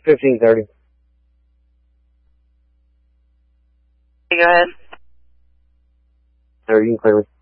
1530. Go ahead. Or you can clear me.